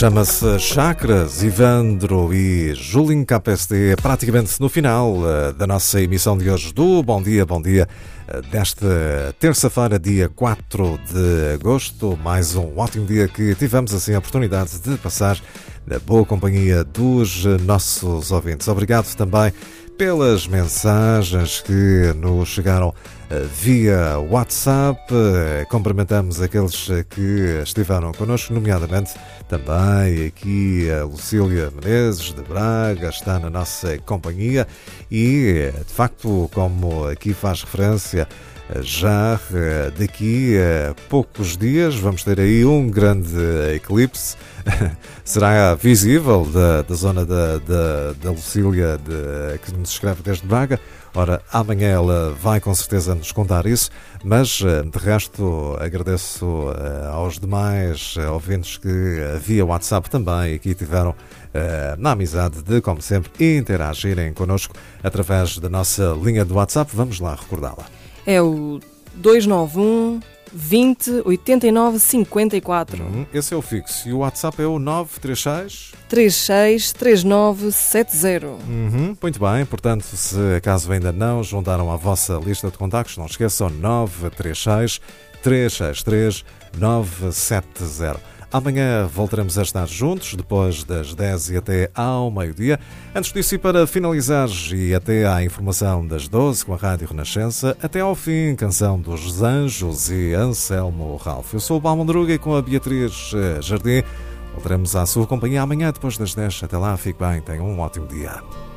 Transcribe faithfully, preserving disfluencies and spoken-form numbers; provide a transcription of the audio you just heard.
Chama-se Chakras, Ivandro e Julinho K S D, praticamente no final uh, da nossa emissão de hoje do Bom Dia, Bom Dia, uh, desta terça-feira, dia quatro de agosto. Mais um ótimo dia que tivemos assim a oportunidade de passar na boa companhia dos nossos ouvintes. Obrigado também pelas mensagens que nos chegaram via WhatsApp. Cumprimentamos aqueles que estiveram connosco, nomeadamente também aqui a Lucília Menezes de Braga, está na nossa companhia e, de facto, como aqui faz referência, já daqui a poucos dias vamos ter aí um grande eclipse. Será visível da, da zona da, da, da Lucília, de, que nos escreve desde Braga. Ora, amanhã ela vai com certeza nos contar isso, mas de resto agradeço aos demais ouvintes que via WhatsApp também aqui tiveram na amizade de, como sempre, interagirem connosco através da nossa linha de WhatsApp. Vamos lá recordá-la. É o dois nove um, vinte, oitenta e nove, cinquenta e quatro. Hum, esse é o fixo. E o WhatsApp é o nove três seis... três seis três nove sete zero. Uhum, muito bem. Portanto, se acaso ainda não juntaram à vossa lista de contactos, não esqueçam, nove três seis, três seis três, nove sete zero. Amanhã voltaremos a estar juntos, depois das dez e até ao meio-dia. Antes disso, e para finalizar, e até à informação das doze, com a Rádio Renascença, até ao fim, canção dos Anjos e Anselmo Ralph. Eu sou o Balmondruga e com a Beatriz Jardim voltaremos à sua companhia amanhã, depois das dez. Até lá, fique bem, tenha um ótimo dia.